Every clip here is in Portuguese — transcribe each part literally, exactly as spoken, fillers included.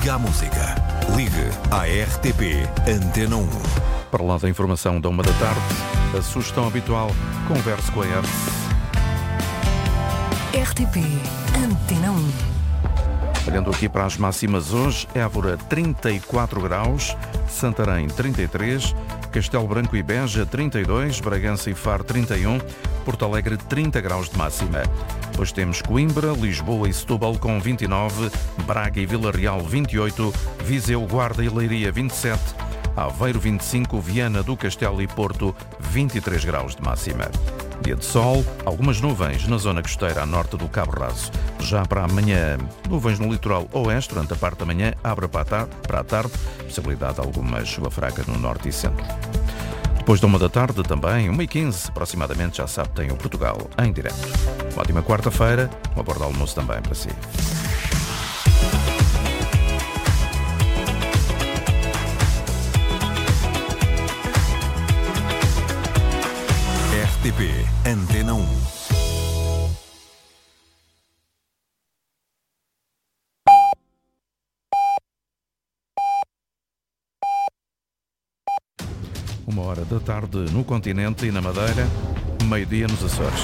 Liga à música. Ligue à R T P Antena um. Para lá da informação da uma da tarde, a sugestão habitual, converse com a R. R T P Antena um. Olhando aqui para as máximas hoje, Évora trinta e quatro graus, Santarém trinta e três, Castelo Branco e Beja trinta e dois, Bragança e Faro trinta e um, Porto Alegre trinta graus de máxima. Depois temos Coimbra, Lisboa e Setúbal com vinte e nove, Braga e Vila Real vinte e oito, Viseu, Guarda e Leiria vinte e sete, Aveiro vinte e cinco, Viana do Castelo e Porto vinte e três graus de máxima. Dia de sol, algumas nuvens na zona costeira a norte do Cabo Raso. Já para amanhã, nuvens no litoral oeste, durante a parte da manhã, abre para a tarde, para a tarde possibilidade de alguma chuva fraca no norte e centro. Depois da uma da tarde também, uma e quinze aproximadamente, já sabe, tem o Portugal em direto. Uma ótima quarta-feira, uma borda de almoço também para si. R T P Antena um. Uma hora da tarde no continente e na Madeira, meio-dia nos Açores.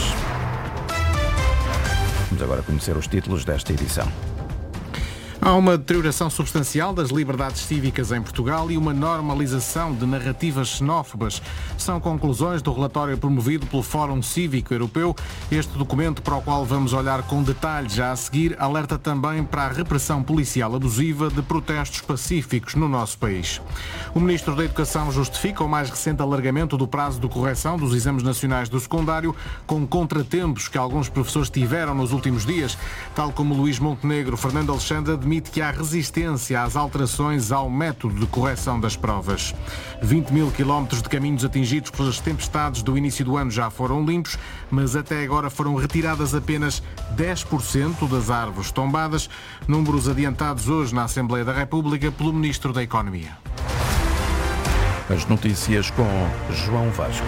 Vamos agora conhecer os títulos desta edição. Há uma deterioração substancial das liberdades cívicas em Portugal e uma normalização de narrativas xenófobas. São conclusões do relatório promovido pelo Fórum Cívico Europeu. Este documento, para o qual vamos olhar com detalhe já a seguir, alerta também para a repressão policial abusiva de protestos pacíficos no nosso país. O Ministro da Educação justifica o mais recente alargamento do prazo de correção dos exames nacionais do secundário com contratempos que alguns professores tiveram nos últimos dias. Tal como Luís Montenegro, Fernando Alexandre admite que há resistência às alterações ao método de correção das provas. vinte mil quilómetros de caminhos atingidos pelas tempestades do início do ano já foram limpos, mas até agora foram retiradas apenas dez por cento das árvores tombadas, números adiantados hoje na Assembleia da República pelo Ministro da Economia. As notícias com João Vasco.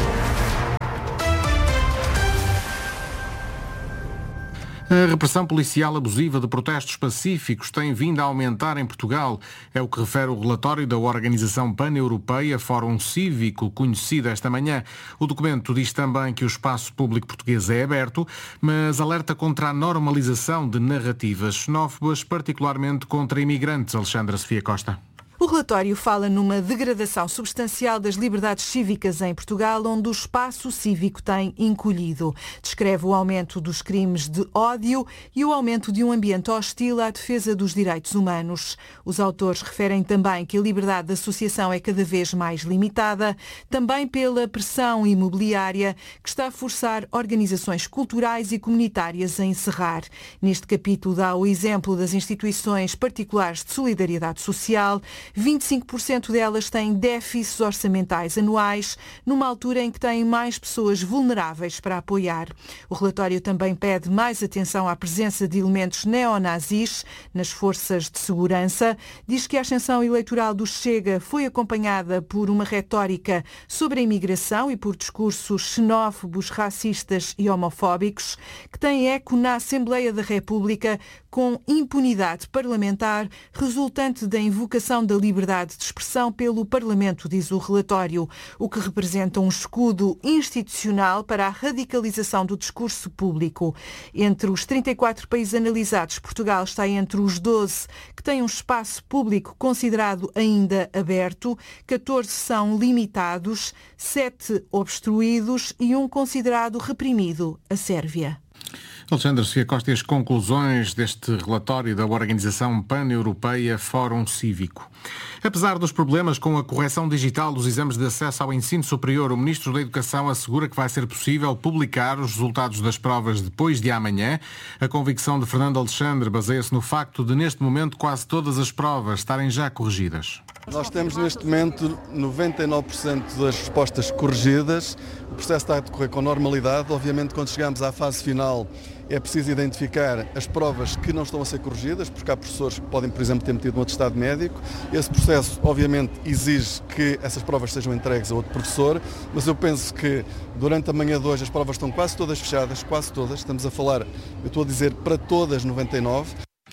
A repressão policial abusiva de protestos pacíficos tem vindo a aumentar em Portugal. É o que refere o relatório da Organização Pan-Europeia Fórum Cívico, conhecido esta manhã. O documento diz também que o espaço público português é aberto, mas alerta contra a normalização de narrativas xenófobas, particularmente contra imigrantes. Alexandra Sofia Costa. O relatório fala numa degradação substancial das liberdades cívicas em Portugal, onde o espaço cívico tem encolhido. Descreve o aumento dos crimes de ódio e o aumento de um ambiente hostil à defesa dos direitos humanos. Os autores referem também que a liberdade de associação é cada vez mais limitada, também pela pressão imobiliária que está a forçar organizações culturais e comunitárias a encerrar. Neste capítulo dá o exemplo das instituições particulares de solidariedade social. vinte e cinco por cento delas têm déficits orçamentais anuais, numa altura em que têm mais pessoas vulneráveis para apoiar. O relatório também pede mais atenção à presença de elementos neonazis nas forças de segurança. Diz que a ascensão eleitoral do Chega foi acompanhada por uma retórica sobre a imigração e por discursos xenófobos, racistas e homofóbicos, que têm eco na Assembleia da República, com impunidade parlamentar resultante da invocação da liberdade de expressão pelo Parlamento, diz o relatório, o que representa um escudo institucional para a radicalização do discurso público. Entre os trinta e quatro países analisados, Portugal está entre os doze que têm um espaço público considerado ainda aberto, catorze são limitados, sete obstruídos e um considerado reprimido, a Sérvia. Alexandre Sofia Costa, as conclusões deste relatório da Organização Pan-Europeia Fórum Cívico. Apesar dos problemas com a correção digital dos exames de acesso ao ensino superior, o Ministro da Educação assegura que vai ser possível publicar os resultados das provas depois de amanhã. A convicção de Fernando Alexandre baseia-se no facto de, neste momento, quase todas as provas estarem já corrigidas. Nós temos, neste momento, noventa e nove por cento das respostas corrigidas. O processo está a decorrer com normalidade. Obviamente, quando chegamos à fase final, é preciso identificar as provas que não estão a ser corrigidas, porque há professores que podem, por exemplo, ter metido um atestado médico. Esse processo, obviamente, exige que essas provas sejam entregues a outro professor, mas eu penso que durante a manhã de hoje as provas estão quase todas fechadas, quase todas. Estamos a falar, eu estou a dizer para todas noventa e nove.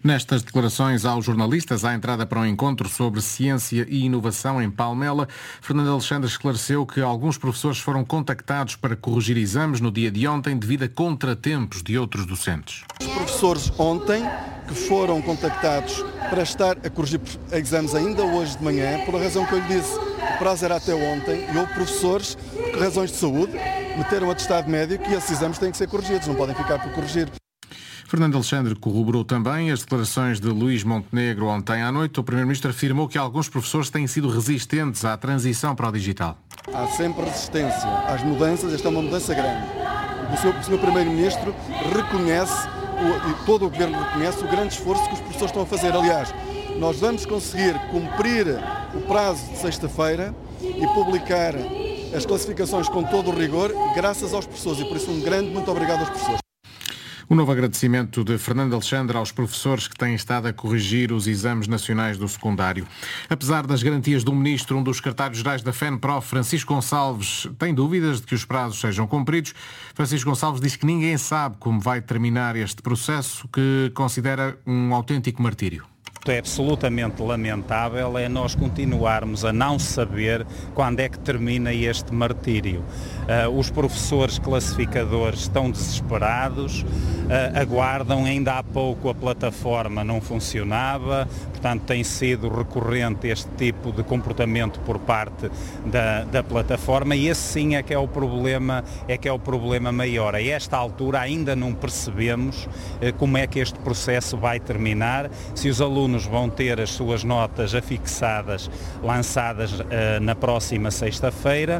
Nestas declarações aos jornalistas, à entrada para um encontro sobre ciência e inovação em Palmela, Fernando Alexandre esclareceu que alguns professores foram contactados para corrigir exames no dia de ontem devido a contratempos de outros docentes. Os professores ontem que foram contactados para estar a corrigir exames ainda hoje de manhã, por a razão que eu lhe disse, o prazo era até ontem, e houve professores que, por razões de saúde, meteram atestado médico e esses exames têm que ser corrigidos, não podem ficar por corrigir. Fernando Alexandre corroborou também as declarações de Luís Montenegro ontem à noite. O Primeiro-Ministro afirmou que alguns professores têm sido resistentes à transição para o digital. Há sempre resistência às mudanças, esta é uma mudança grande. O senhor, o senhor Primeiro-Ministro reconhece, o, e todo o Governo reconhece, o grande esforço que os professores estão a fazer. Aliás, nós vamos conseguir cumprir o prazo de sexta-feira e publicar as classificações com todo o rigor, graças aos professores. E por isso um grande muito obrigado aos professores. O novo agradecimento de Fernando Alexandre aos professores que têm estado a corrigir os exames nacionais do secundário. Apesar das garantias do Ministro, um dos secretários-gerais da FENPROF, Francisco Gonçalves, tem dúvidas de que os prazos sejam cumpridos. Francisco Gonçalves diz que ninguém sabe como vai terminar este processo, que considera um autêntico martírio. É absolutamente lamentável é nós continuarmos a não saber quando é que termina este martírio. Uh, os professores classificadores estão desesperados, uh, aguardam, ainda há pouco a plataforma não funcionava, portanto tem sido recorrente este tipo de comportamento por parte da, da plataforma e esse sim é que é o problema, é que é o problema maior. A esta altura ainda não percebemos uh, como é que este processo vai terminar, se os alunos vão ter as suas notas afixadas, lançadas uh, na próxima sexta-feira.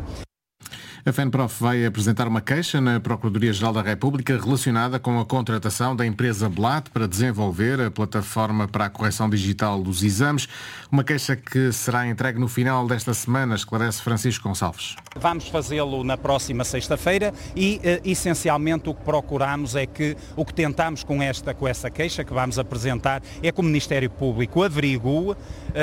A FENPROF vai apresentar uma queixa na Procuradoria-Geral da República relacionada com a contratação da empresa Blat para desenvolver a plataforma para a correção digital dos exames. Uma queixa que será entregue no final desta semana, esclarece Francisco Gonçalves. Vamos fazê-lo na próxima sexta-feira e, uh, essencialmente, o que procuramos é que, o que tentamos com esta, com essa queixa que vamos apresentar é que o Ministério Público averigue uh,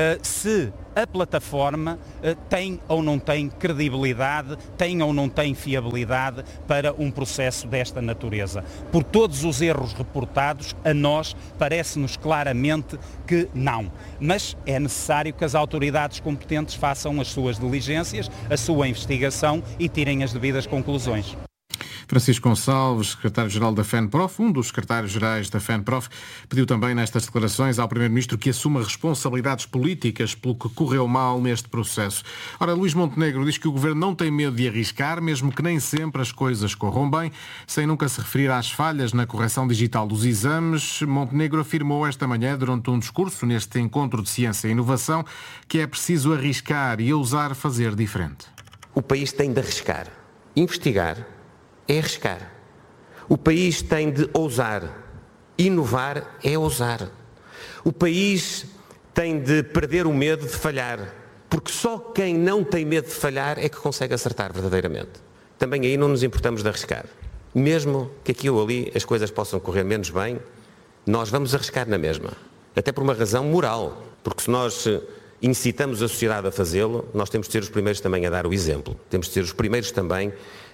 se a plataforma uh, tem ou não tem credibilidade, tem ou não tem fiabilidade para um processo desta natureza. Por todos os erros reportados, a nós parece-nos claramente que não. Mas é necessário que as autoridades competentes façam as suas diligências, a sua investigação e tirem as devidas conclusões. Francisco Gonçalves, secretário-geral da FENPROF, um dos secretários-gerais da FENPROF, pediu também nestas declarações ao Primeiro-Ministro que assuma responsabilidades políticas pelo que correu mal neste processo. Ora, Luís Montenegro diz que o Governo não tem medo de arriscar, mesmo que nem sempre as coisas corram bem, sem nunca se referir às falhas na correção digital dos exames. Montenegro afirmou esta manhã, durante um discurso neste encontro de ciência e inovação, que é preciso arriscar e ousar fazer diferente. O país tem de arriscar. Investigar é arriscar. O país tem de ousar. Inovar é ousar. O país tem de perder o medo de falhar, porque só quem não tem medo de falhar é que consegue acertar verdadeiramente. Também aí não nos importamos de arriscar. Mesmo que aquilo ali as coisas possam correr menos bem, nós vamos arriscar na mesma. Até por uma razão moral, porque se nós incitamos a sociedade a fazê-lo, nós temos de ser os primeiros também a dar o exemplo. Temos de ser os primeiros também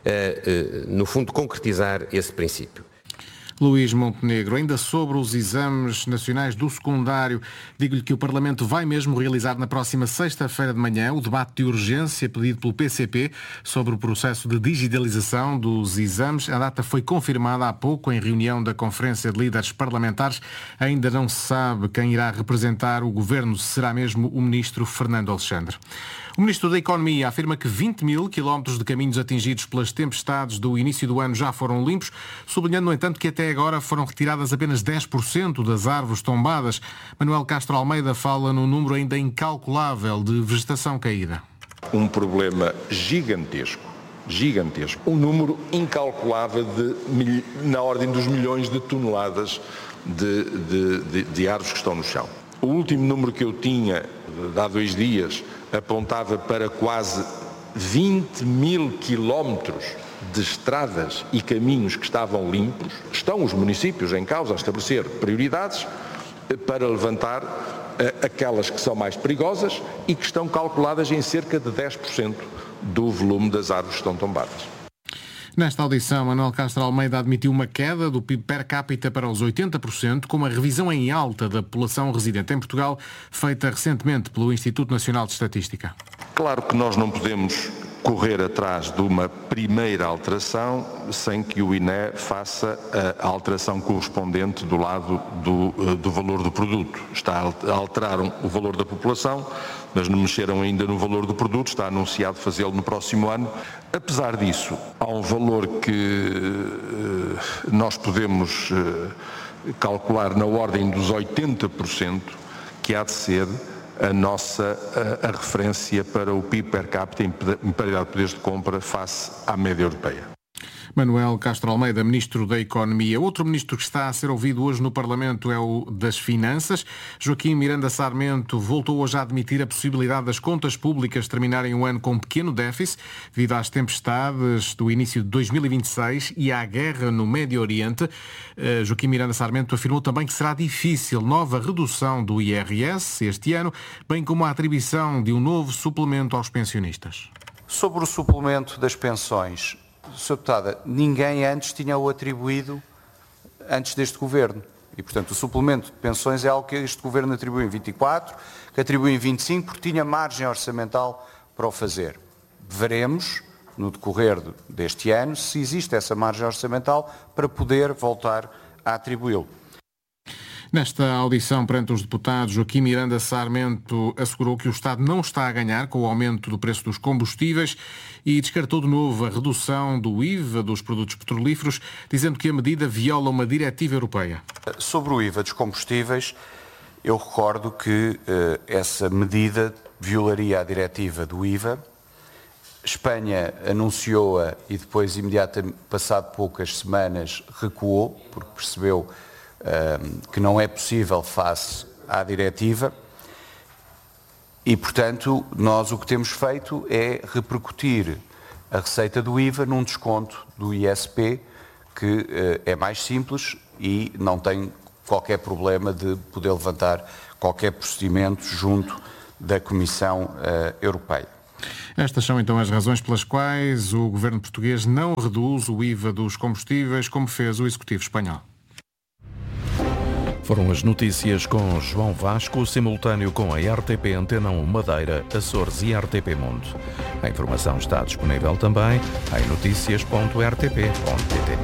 a, no fundo, concretizar esse princípio. Luís Montenegro, ainda sobre os exames nacionais do secundário, digo-lhe que o Parlamento vai mesmo realizar na próxima sexta-feira de manhã o debate de urgência pedido pelo P C P sobre o processo de digitalização dos exames. A data foi confirmada há pouco em reunião da Conferência de Líderes Parlamentares. Ainda não se sabe quem irá representar o Governo, se será mesmo o Ministro Fernando Alexandre. O Ministro da Economia afirma que vinte mil quilómetros de caminhos atingidos pelas tempestades do início do ano já foram limpos, sublinhando, no entanto, que até agora foram retiradas apenas dez por cento das árvores tombadas. Manuel Castro Almeida fala num número ainda incalculável de vegetação caída. Um problema gigantesco, gigantesco. Um número incalculável de, na ordem dos milhões de toneladas de, de, de, de árvores que estão no chão. O último número que eu tinha, de há dois dias, apontava para quase vinte mil quilómetros de estradas e caminhos que estavam limpos. Estão os municípios em causa a estabelecer prioridades para levantar aquelas que são mais perigosas e que estão calculadas em cerca de dez por cento do volume das árvores que estão tombadas. Nesta audição, Manuel Castro Almeida admitiu uma queda do P I B per capita para os oitenta por cento, com uma revisão em alta da população residente em Portugal, feita recentemente pelo Instituto Nacional de Estatística. Claro que nós não podemos correr atrás de uma primeira alteração sem que o I N E faça a alteração correspondente do lado do, do valor do produto. Está a alterar o valor da população, mas não mexeram ainda no valor do produto, está anunciado fazê-lo no próximo ano. Apesar disso, há um valor que nós podemos calcular na ordem dos oitenta por cento, que há de ser a nossa a, a referência para o P I B per capita em paridade de poderes de compra face à média europeia. Manuel Castro Almeida, Ministro da Economia. Outro ministro que está a ser ouvido hoje no Parlamento é o das Finanças. Joaquim Miranda Sarmento voltou hoje a admitir a possibilidade das contas públicas terminarem o ano com pequeno déficit, devido às tempestades do início de dois mil e vinte e seis e à guerra no Médio Oriente. Joaquim Miranda Sarmento afirmou também que será difícil nova redução do I R S este ano, bem como a atribuição de um novo suplemento aos pensionistas. Sobre o suplemento das pensões, senhora Deputada, ninguém antes tinha-o atribuído antes deste Governo. E, portanto, o suplemento de pensões é algo que este Governo atribuiu em vinte e quatro, que atribuiu em vinte e cinco, porque tinha margem orçamental para o fazer. Veremos, no decorrer deste ano, se existe essa margem orçamental para poder voltar a atribuí-lo. Nesta audição perante os deputados, Joaquim Miranda Sarmento assegurou que o Estado não está a ganhar com o aumento do preço dos combustíveis e descartou de novo a redução do I V A dos produtos petrolíferos, dizendo que a medida viola uma diretiva europeia. Sobre o I V A dos combustíveis, eu recordo que uh, essa medida violaria a diretiva do I V A. Espanha anunciou-a e depois, imediatamente, passado poucas semanas, recuou, porque percebeu que não é possível face à diretiva e, portanto, nós o que temos feito é repercutir a receita do I V A num desconto do I S P que é mais simples e não tem qualquer problema de poder levantar qualquer procedimento junto da Comissão Europeia. Estas são então as razões pelas quais o governo português não reduz o I V A dos combustíveis, como fez o Executivo espanhol. Foram as notícias com João Vasco, simultâneo com a R T P Antena um Madeira, Açores e R T P Mundo. A informação está disponível também em notícias ponto r t p ponto p t.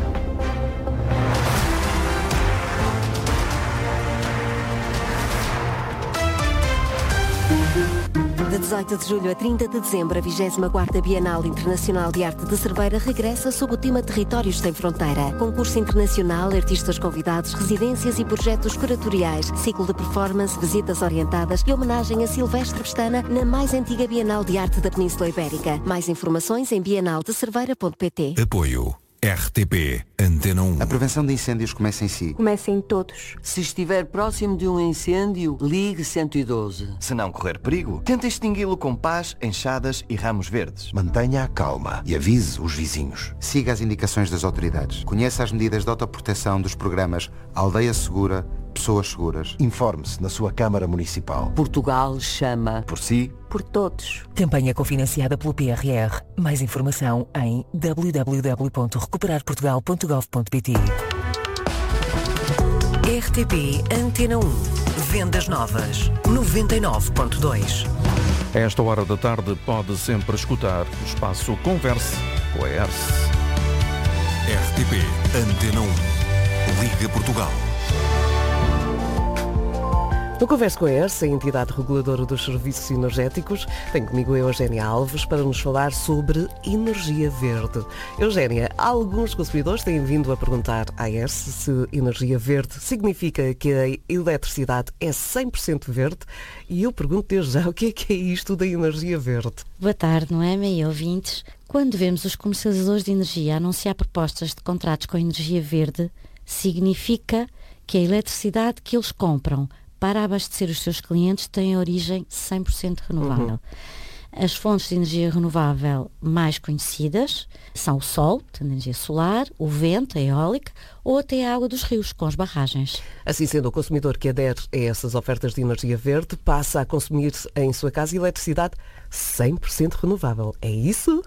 De dezoito de julho a trinta de dezembro, a vigésima quarta Bienal Internacional de Arte de Cerveira regressa sob o tema Territórios Sem Fronteira. Concurso internacional, artistas convidados, residências e projetos curatoriais, ciclo de performance, visitas orientadas e homenagem a Silvestre Pestana na mais antiga Bienal de Arte da Península Ibérica. Mais informações em bienal de cerveira ponto p t. Apoio R T P Antena um. A prevenção de incêndios começa em si. Começa em todos. Se estiver próximo de um incêndio, ligue cento e doze. Se não correr perigo, tente extingui-lo com pás, enxadas e ramos verdes. Mantenha a calma e avise os vizinhos. Siga as indicações das autoridades. Conheça as medidas de autoproteção dos programas Aldeia Segura, Pessoas Seguras. Informe-se na sua Câmara Municipal. Portugal chama. Por si. Por todos. Campanha cofinanciada pelo P R R. Mais informação em w w w ponto recuperar portugal ponto gov ponto p t. R T P Antena um. Vendas novas. noventa e nove ponto dois. A esta hora da tarde pode sempre escutar o espaço Converse com a E R S. R T P Antena um. Liga Portugal. No Converso com a E R S, a entidade reguladora dos serviços energéticos, tem comigo a Eugénia Alves para nos falar sobre energia verde. Eugénia, alguns consumidores têm vindo a perguntar à E R S se energia verde significa que a eletricidade é cem por cento verde e eu pergunto desde já o que é que é isto da energia verde. Boa tarde, Noémia e ouvintes. Quando vemos os comercializadores de energia anunciar propostas de contratos com energia verde, significa que a eletricidade que eles compram para abastecer os seus clientes tem origem cem por cento renovável. Uhum. As fontes de energia renovável mais conhecidas são o sol, a energia solar, o vento, a eólica ou até a água dos rios, com as barragens. Assim sendo, o consumidor que adere a essas ofertas de energia verde passa a consumir em sua casa eletricidade cem por cento renovável. É isso?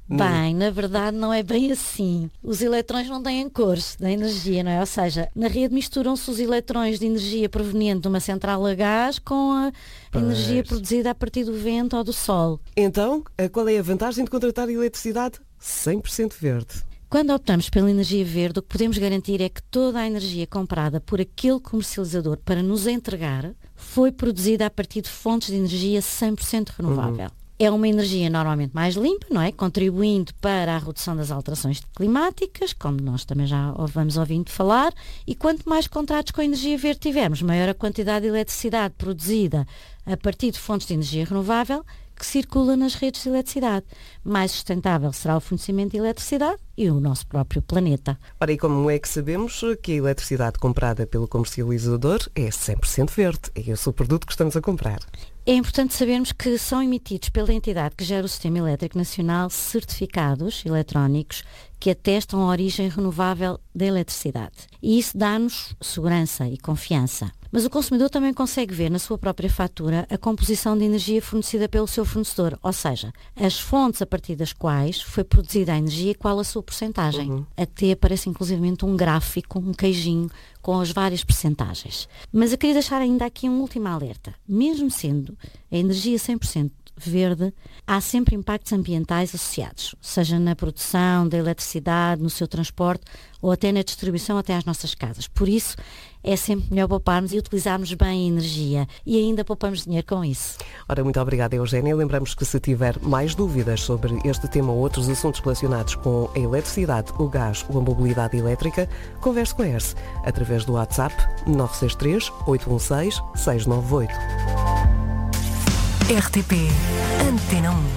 Bem, na verdade não é bem assim. Os eletrões não têm cores da energia, não é? Ou seja, na rede misturam-se os eletrões de energia proveniente de uma central a gás com a pois. energia produzida a partir do vento ou do sol. Então, qual é a vantagem de contratar eletricidade cem por cento verde? Quando optamos pela energia verde, o que podemos garantir é que toda a energia comprada por aquele comercializador para nos entregar foi produzida a partir de fontes de energia cem por cento renovável. Uhum. É uma energia normalmente mais limpa, não é? Contribuindo para a redução das alterações climáticas, como nós também já vamos ouvindo falar, e quanto mais contratos com energia verde tivermos, maior a quantidade de eletricidade produzida a partir de fontes de energia renovável que circula nas redes de eletricidade. Mais sustentável será o fornecimento de eletricidade e o nosso próprio planeta. Ora, e como é que sabemos que a eletricidade comprada pelo comercializador é cem por cento verde? É esse o produto que estamos a comprar. É importante sabermos que são emitidos pela entidade que gera o Sistema Elétrico Nacional certificados eletrónicos que atestam a origem renovável da eletricidade. E isso dá-nos segurança e confiança. Mas o consumidor também consegue ver na sua própria fatura a composição de energia fornecida pelo seu fornecedor, ou seja, as fontes a partir das quais foi produzida a energia e qual a sua porcentagem. Uhum. Até aparece inclusivamente um gráfico, um queijinho, com as várias percentagens. Mas eu queria deixar ainda aqui um último alerta. Mesmo sendo a energia cem por cento verde, há sempre impactos ambientais associados, seja na produção da eletricidade, no seu transporte ou até na distribuição até às nossas casas. Por isso, é sempre melhor pouparmos e utilizarmos bem a energia e ainda poupamos dinheiro com isso. Ora, muito obrigada, Eugénia. Lembramos que se tiver mais dúvidas sobre este tema ou outros assuntos relacionados com a eletricidade, o gás ou a mobilidade elétrica, converse com a E R S através do WhatsApp nove seis três, oito um seis, seis nove oito. R T P Antena um.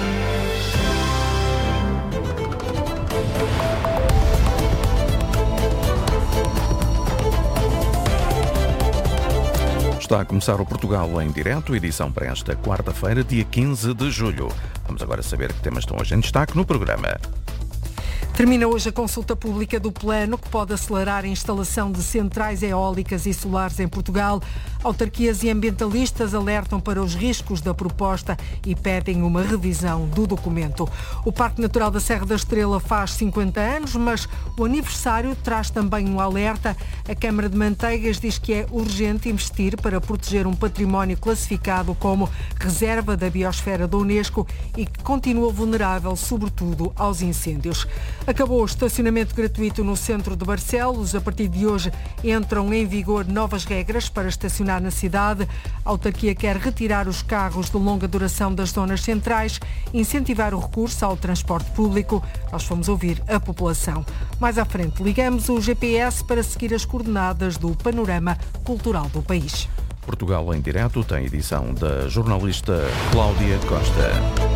Está a começar o Portugal em direto, edição para esta quarta-feira, dia quinze de julho. Vamos agora saber que temas estão hoje em destaque no programa. Termina hoje a consulta pública do plano que pode acelerar a instalação de centrais eólicas e solares em Portugal. Autarquias e ambientalistas alertam para os riscos da proposta e pedem uma revisão do documento. O Parque Natural da Serra da Estrela faz cinquenta anos, mas o aniversário traz também um alerta. A Câmara de Manteigas diz que é urgente investir para proteger um património classificado como reserva da biosfera da Unesco e que continua vulnerável, sobretudo, aos incêndios. Acabou o estacionamento gratuito no centro de Barcelos. A partir de hoje entram em vigor novas regras para estacionar na cidade. A autarquia quer retirar os carros de longa duração das zonas centrais, incentivar o recurso ao transporte público. Nós fomos ouvir a população. Mais à frente, ligamos o G P S para seguir as coordenadas do panorama cultural do país. Portugal em direto tem edição da jornalista Cláudia Costa.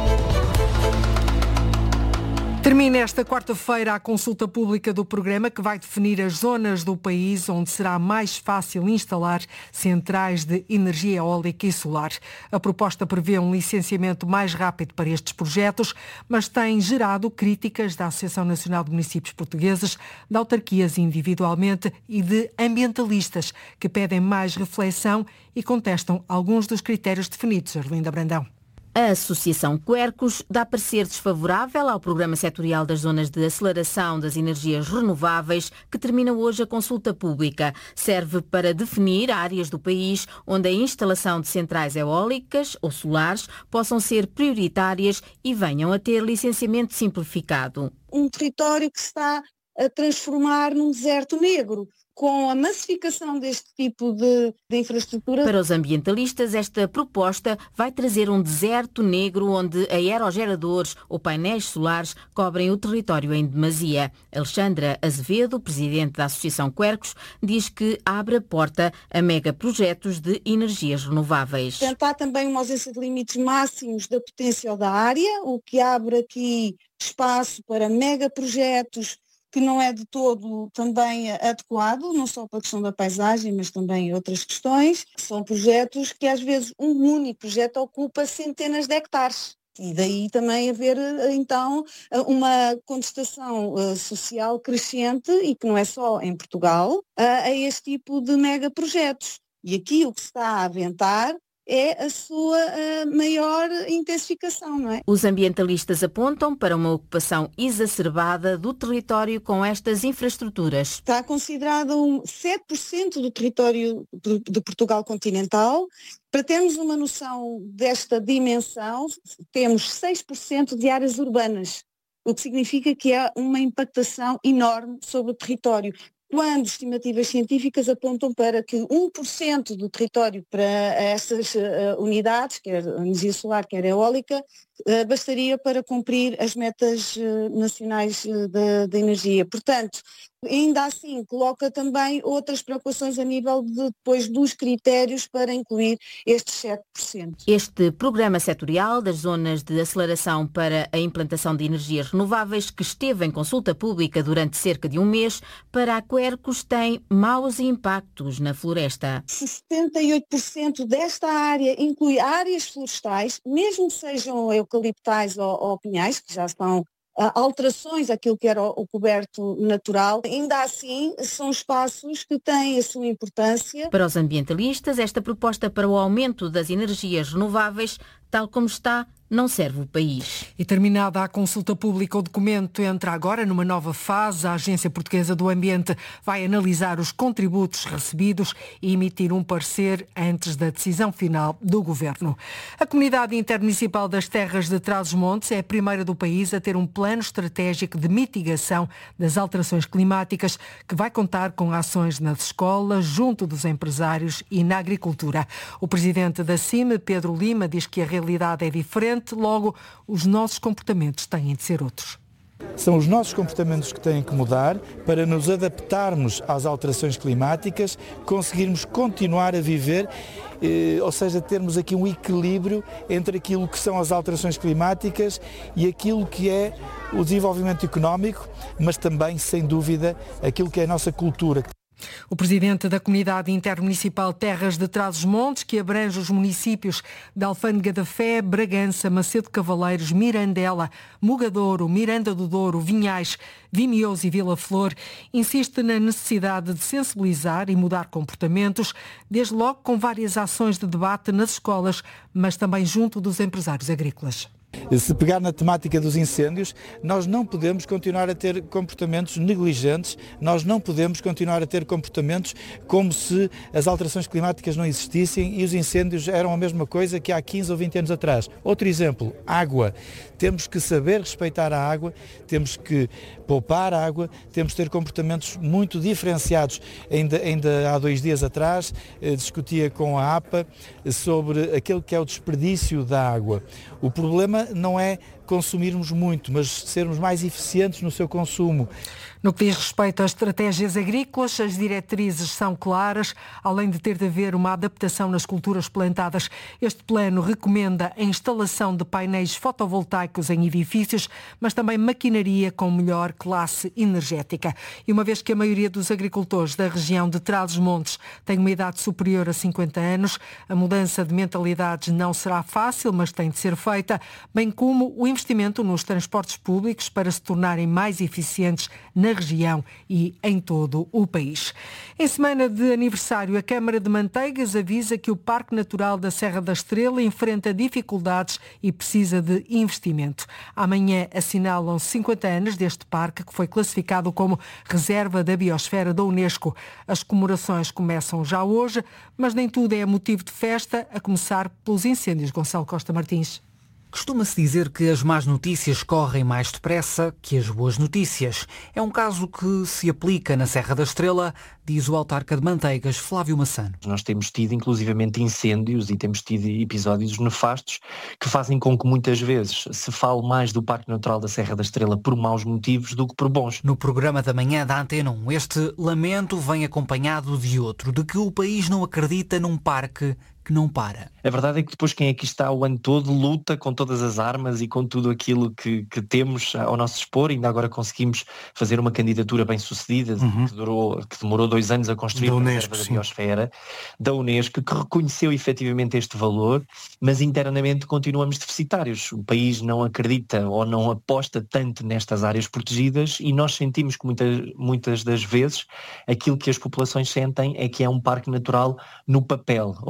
Termina esta quarta-feira a consulta pública do programa que vai definir as zonas do país onde será mais fácil instalar centrais de energia eólica e solar. A proposta prevê um licenciamento mais rápido para estes projetos, mas tem gerado críticas da Associação Nacional de Municípios Portugueses, de autarquias individualmente e de ambientalistas que pedem mais reflexão e contestam alguns dos critérios definidos. Arlinda Brandão. A Associação Quercus dá parecer desfavorável ao Programa Setorial das Zonas de Aceleração das Energias Renováveis, que termina hoje a consulta pública. Serve para definir áreas do país onde a instalação de centrais eólicas ou solares possam ser prioritárias e venham a ter licenciamento simplificado. Um território que se está a transformar num deserto negro. Com a massificação deste tipo de, de infraestrutura. Para os ambientalistas, esta proposta vai trazer um deserto negro onde aerogeradores ou painéis solares cobrem o território em demasia. Alexandra Azevedo, presidente da Associação Quercus, diz que abre a porta a megaprojetos de energias renováveis. Tentar também uma ausência de limites máximos da potência da área, o que abre aqui espaço para megaprojetos que não é de todo também adequado, não só para a questão da paisagem, mas também outras questões. São projetos que às vezes um único projeto ocupa centenas de hectares. E daí também haver, então, uma contestação uh, social crescente, e que não é só em Portugal, uh, a este tipo de megaprojetos. E aqui o que se está a aventar é a sua uh, maior intensificação, não é? Os ambientalistas apontam para uma ocupação exacerbada do território com estas infraestruturas. Está considerado um sete por cento do território de, de Portugal continental. Para termos uma noção desta dimensão, temos seis por cento de áreas urbanas, o que significa que há uma impactação enorme sobre o território. Quando estimativas científicas apontam para que um por cento do território para essas uh, unidades, quer energia solar, quer eólica, uh, bastaria para cumprir as metas uh, nacionais uh, da, da energia. Portanto, ainda assim, coloca também outras preocupações a nível de, depois dos critérios para incluir estes sete por cento. Este programa setorial das zonas de aceleração para a implantação de energias renováveis, que esteve em consulta pública durante cerca de um mês, para a Quercus tem maus impactos na floresta. setenta e oito por cento desta área inclui áreas florestais, mesmo que sejam eucaliptais ou, ou pinhais, que já estão alterações àquilo que era o coberto natural, ainda assim são espaços que têm a sua importância. Para os ambientalistas, esta proposta para o aumento das energias renováveis, tal como está, não serve o país. E terminada a consulta pública, o documento entra agora numa nova fase. A Agência Portuguesa do Ambiente vai analisar os contributos recebidos e emitir um parecer antes da decisão final do Governo. A Comunidade Intermunicipal das Terras de Trás-os-Montes é a primeira do país a ter um plano estratégico de mitigação das alterações climáticas, que vai contar com ações nas escolas, junto dos empresários e na agricultura. O presidente da C I M, Pedro Lima, diz que a realidade é diferente. Logo, os nossos comportamentos têm de ser outros. São os nossos comportamentos que têm que mudar para nos adaptarmos às alterações climáticas, conseguirmos continuar a viver, eh, ou seja, termos aqui um equilíbrio entre aquilo que são as alterações climáticas e aquilo que é o desenvolvimento económico, mas também, sem dúvida, aquilo que é a nossa cultura. O presidente da Comunidade Intermunicipal Terras de Trás-os-Montes, que abrange os municípios de Alfândega da Fé, Bragança, Macedo Cavaleiros, Mirandela, Mugadouro, Miranda do Douro, Vinhais, Vimioso e Vila Flor, insiste na necessidade de sensibilizar e mudar comportamentos, desde logo com várias ações de debate nas escolas, mas também junto dos empresários agrícolas. Se pegar na temática dos incêndios, nós não podemos continuar a ter comportamentos negligentes, nós não podemos continuar a ter comportamentos como se as alterações climáticas não existissem e os incêndios eram a mesma coisa que há quinze ou vinte anos atrás. Outro exemplo, água. Temos que saber respeitar a água, temos que poupar a água, temos que ter comportamentos muito diferenciados. Ainda, ainda há dois dias atrás eh, discutia com a APA sobre aquele que é o desperdício da água. O problema não é consumirmos muito, mas sermos mais eficientes no seu consumo. No que diz respeito às estratégias agrícolas, as diretrizes são claras, além de ter de haver uma adaptação nas culturas plantadas. Este plano recomenda a instalação de painéis fotovoltaicos em edifícios, mas também maquinaria com melhor classe energética. E uma vez que a maioria dos agricultores da região de Trás-os-Montes tem uma idade superior a cinquenta anos, a mudança de mentalidades não será fácil, mas tem de ser feita, bem como o investimento nos transportes públicos para se tornarem mais eficientes na região e em todo o país. Em semana de aniversário, a Câmara de Manteigas avisa que o Parque Natural da Serra da Estrela enfrenta dificuldades e precisa de investimento. Amanhã assinalam cinquenta anos deste parque, que foi classificado como Reserva da Biosfera da Unesco. As comemorações começam já hoje, mas nem tudo é motivo de festa, a começar pelos incêndios. Gonçalo Costa Martins. Costuma-se dizer que as más notícias correm mais depressa que as boas notícias. É um caso que se aplica na Serra da Estrela, diz o autarca de Manteigas, Flávio Massano. Nós temos tido inclusivamente incêndios e temos tido episódios nefastos que fazem com que muitas vezes se fale mais do Parque Natural da Serra da Estrela por maus motivos do que por bons. No programa da manhã da Antena um, este lamento vem acompanhado de outro, de que o país não acredita num parque que não para. A verdade é que depois quem aqui está o ano todo luta com todas as armas e com tudo aquilo que, que temos ao nosso dispor. Ainda agora conseguimos fazer uma candidatura bem sucedida, uhum. que, durou, que demorou dois anos a construir, da Unesco, a biosfera da Unesco, que reconheceu efetivamente este valor, mas internamente continuamos deficitários. O país não acredita ou não aposta tanto nestas áreas protegidas e nós sentimos que muitas, muitas das vezes aquilo que as populações sentem é que é um parque natural no papel, ou uhum. seja,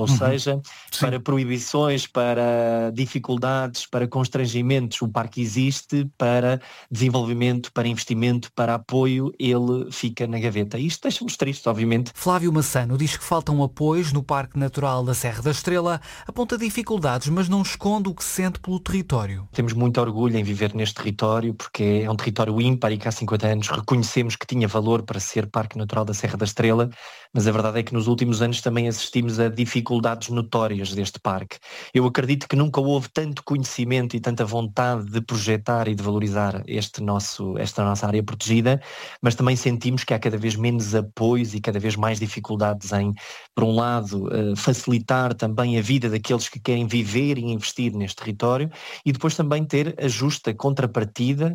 seja, Sim. para proibições, para dificuldades, para constrangimentos. O parque existe para desenvolvimento, para investimento, para apoio, ele fica na gaveta. Isto deixa-nos tristes, obviamente. Flávio Massano diz que faltam apoios no Parque Natural da Serra da Estrela, aponta dificuldades, mas não esconde o que sente pelo território. Temos muito orgulho em viver neste território, porque é um território ímpar e que há cinquenta anos reconhecemos que tinha valor para ser Parque Natural da Serra da Estrela, mas a verdade é que nos últimos anos também assistimos a dificuldades notórias deste parque. Eu acredito que nunca houve tanto conhecimento e tanta vontade de projetar e de valorizar este nosso, esta nossa área protegida, mas também sentimos que há cada vez menos apoios e cada vez mais dificuldades em, por um lado, facilitar também a vida daqueles que querem viver e investir neste território, e depois também ter a justa contrapartida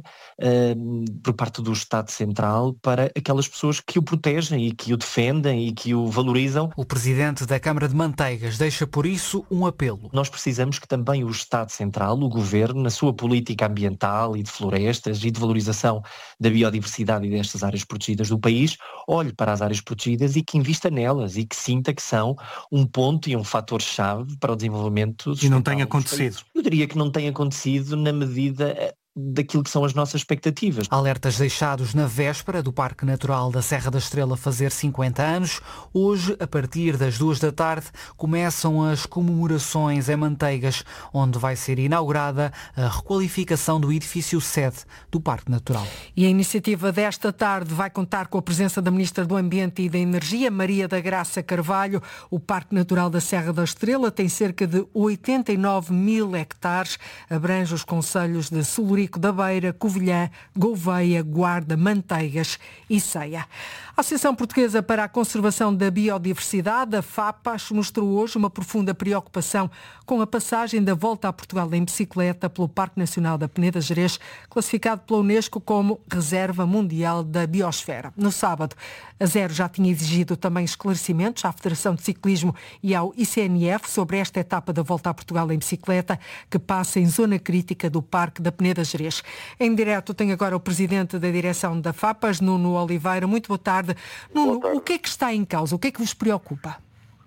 uh, por parte do Estado Central para aquelas pessoas que o protegem e que o defendem e que o valorizam. O Presidente da Câmara de Manteigas deixa por isso um apelo. Nós precisamos que também o Estado Central, o Governo, na sua política ambiental e de florestas e de valorização da biodiversidade e destas áreas protegidas do país, olhe para as áreas protegidas e que invista nelas e que sinta que são um ponto e um fator-chave para o desenvolvimento. E não tem acontecido. Eu diria que não tem acontecido na medida daquilo que são as nossas expectativas. Alertas deixados na véspera do Parque Natural da Serra da Estrela fazer cinquenta anos. Hoje, a partir das duas da tarde, começam as comemorações em Manteigas, onde vai ser inaugurada a requalificação do edifício sede do Parque Natural. E a iniciativa desta tarde vai contar com a presença da Ministra do Ambiente e da Energia, Maria da Graça Carvalho. O Parque Natural da Serra da Estrela tem cerca de oitenta e nove mil hectares, abrange os concelhos de Solurico da Beira, Covilhã, Gouveia, Guarda, Manteigas e Ceia. A Associação Portuguesa para a Conservação da Biodiversidade, a FAPAS, mostrou hoje uma profunda preocupação com a passagem da volta a Portugal em bicicleta pelo Parque Nacional da Peneda Gerês, classificado pela Unesco como Reserva Mundial da Biosfera. No sábado, a Zero já tinha exigido também esclarecimentos à Federação de Ciclismo e ao I C N F sobre esta etapa da volta a Portugal em bicicleta, que passa em zona crítica do Parque da Peneda Gerês. Em direto tem agora o Presidente da Direção da FAPAS, Nuno Oliveira. Muito boa tarde. Nuno, boa tarde. O que é que está em causa? O que é que vos preocupa?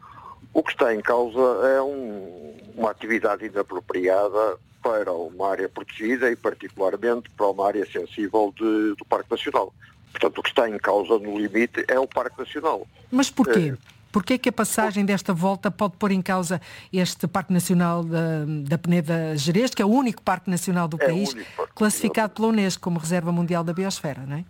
O que está em causa é um, uma atividade inapropriada para uma área protegida e particularmente para uma área sensível de, do Parque Nacional. Portanto, o que está em causa no limite é o Parque Nacional. Mas porquê? É... Porquê é que a passagem desta volta pode pôr em causa este Parque Nacional da, da Peneda Gerês, que é o único Parque Nacional do é país, classificado pela Unesco como Reserva Mundial da Biosfera, não é?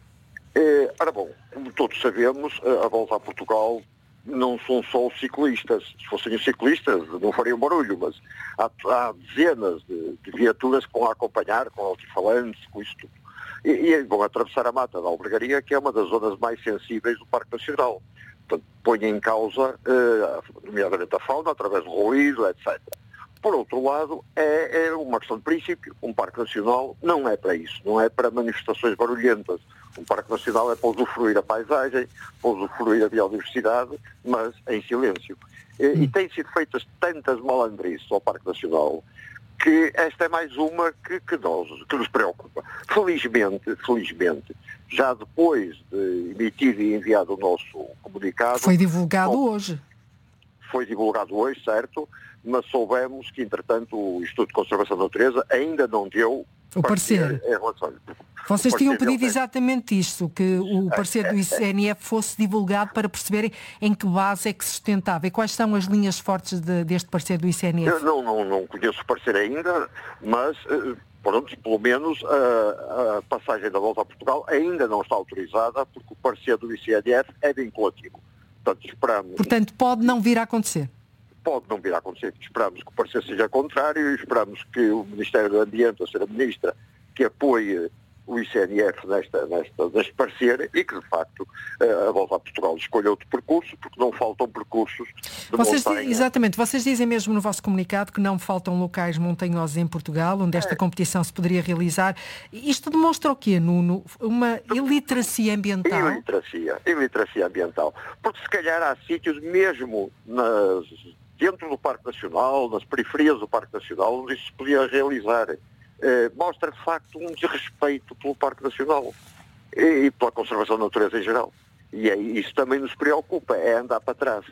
é? Ora bom, como todos sabemos, a volta a Portugal não são só os ciclistas. Se fossem os ciclistas não fariam barulho, mas há, há dezenas de, de viaturas que vão a acompanhar, com altifalantes, com isso tudo. E, e vão atravessar a Mata da Albergaria, que é uma das zonas mais sensíveis do Parque Nacional. Portanto, põe em causa, eh, nomeadamente a fauna, através do ruído, etcétera. Por outro lado, é, é uma questão de princípio. Um Parque Nacional não é para isso, não é para manifestações barulhentas. Um Parque Nacional é para usufruir a paisagem, para usufruir a biodiversidade, mas em silêncio. E, e têm sido feitas tantas malandrices ao Parque Nacional que esta é mais uma que, que, nós, que nos preocupa. Felizmente, felizmente, já depois de emitido e enviado o nosso comunicado... Foi divulgado bom, hoje. Foi divulgado hoje, certo, mas soubemos que, entretanto, o Instituto de Conservação da Natureza ainda não deu o parecer. Em relação... Vocês tinham pedido exatamente isto, que o parecer do I C N F fosse divulgado para perceberem em que base é que se sustentava e quais são as linhas fortes de, deste parecer do I C N F. Eu não, não, não conheço o parecer ainda, mas, pronto, pelo menos a, a passagem da volta a Portugal ainda não está autorizada porque o parecer do I C N F é vinculativo. Portanto, esperamos... Portanto, pode não vir a acontecer. Pode não vir a acontecer. Esperamos que o parecer seja contrário e esperamos que o Ministério do Ambiente, a Senhora Ministra, que apoie o I C N F nesta, nesta, neste parecer e que, de facto, a volta a Portugal escolha outro percurso, porque não faltam percursos de vocês, montanha. Exatamente. Vocês dizem mesmo no vosso comunicado que não faltam locais montanhosos em Portugal, onde esta é. competição se poderia realizar. Isto demonstra o quê, Nuno? Uma iliteracia ambiental? Iliteracia. Iliteracia ambiental. Porque, se calhar, há sítios mesmo nas, dentro do Parque Nacional, nas periferias do Parque Nacional, onde isso se podia realizar. Eh, mostra de facto um desrespeito pelo Parque Nacional e, e pela conservação da natureza em geral. E é, isso também nos preocupa, é andar para trás.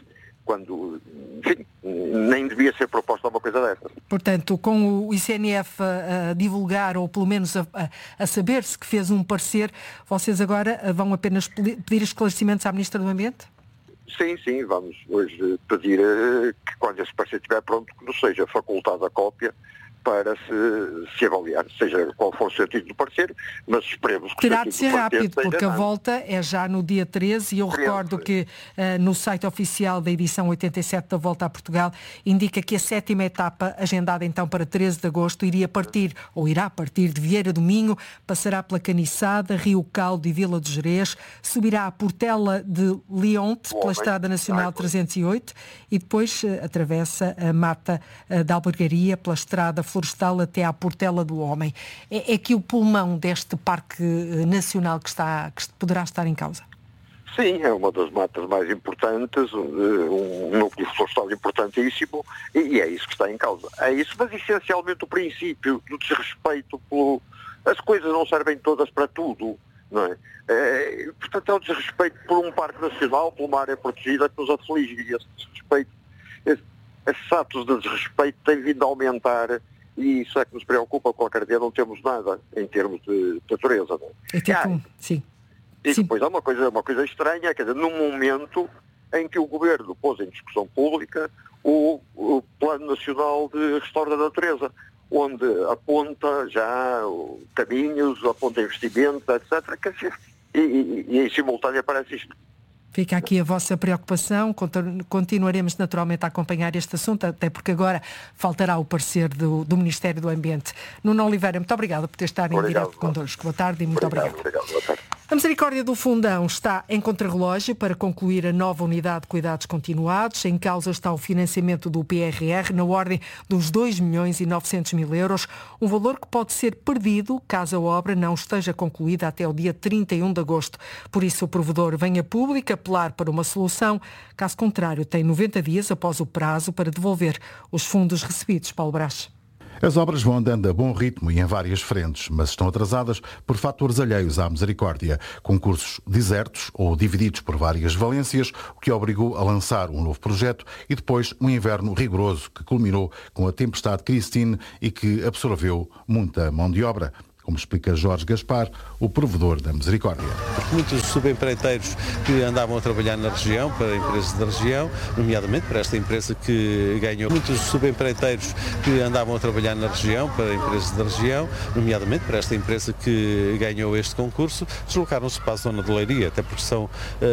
quando, enfim, nem devia ser proposta uma coisa dessas. Portanto, com o I C N F a, a divulgar, ou pelo menos a, a, a saber-se que fez um parecer, vocês agora vão apenas pedir esclarecimentos à Ministra do Ambiente? Sim, sim, vamos hoje pedir que quando esse parecer estiver pronto, que nos seja facultada a cópia para se, se avaliar, seja qual for o sentido do parecer, mas esperemos que... Terá de ser rápido, porque a volta é já no dia treze, e eu recordo que uh, no site oficial da edição oitenta e sete da Volta a Portugal indica que a sétima etapa, agendada então para treze de agosto, iria partir, ou irá partir de Vieira do Minho, passará pela Caniçada, Rio Caldo e Vila do Gerês, subirá a Portela de Leonte, pela Estrada Nacional trezentos e oito, e depois uh, atravessa a Mata uh, da Albergaria, pela Estrada Florestal até à Portela do Homem. É, é que o pulmão deste Parque Nacional que, está, que poderá estar em causa? Sim, é uma das matas mais importantes, um, um núcleo florestal importantíssimo, e, e é isso que está em causa. É isso, mas essencialmente o princípio do desrespeito pelo... As coisas não servem todas para tudo, não é? É, portanto, é o desrespeito por um Parque Nacional, por uma área protegida que nos aflige, e esse desrespeito, esse, esses atos de desrespeito têm vindo a aumentar. E isso é que nos preocupa. Qualquer dia não temos nada em termos de natureza. Não é? É tipo, sim. E depois há uma coisa, uma coisa estranha, quer dizer, num momento em que o Governo pôs em discussão pública o, o Plano Nacional de Restauro da Natureza, onde aponta já caminhos, aponta investimentos, etcétera. E, e, e em simultâneo aparece isto. Fica aqui a vossa preocupação, continuaremos naturalmente a acompanhar este assunto, até porque agora faltará o parecer do, do Ministério do Ambiente. Nuno Oliveira, muito obrigado por ter estado em direto connosco. Boa tarde e muito obrigado. obrigado. obrigado. Boa tarde. A Misericórdia do Fundão está em contrarrelógio para concluir a nova unidade de cuidados continuados. Em causa está o financiamento do P R R na ordem dos dois milhões e novecentos mil euros, um valor que pode ser perdido caso a obra não esteja concluída até o dia trinta e um de agosto. Por isso o provedor vem a público apelar para uma solução. Caso contrário, tem noventa dias após o prazo para devolver os fundos recebidos. Paulo Brás. As obras vão andando a bom ritmo e em várias frentes, mas estão atrasadas por fatores alheios à misericórdia, concursos desertos ou divididos por várias valências, o que obrigou a lançar um novo projeto e depois um inverno rigoroso que culminou com a tempestade Christine e que absorveu muita mão de obra, como explica Jorge Gaspar, o provedor da Misericórdia. Muitos subempreiteiros que andavam a trabalhar na região, para empresas da região, nomeadamente para esta empresa que ganhou. Muitos subempreiteiros que andavam a trabalhar na região, para empresas da região, nomeadamente para esta empresa que ganhou este concurso, deslocaram-se para a zona de Leiria, até porque são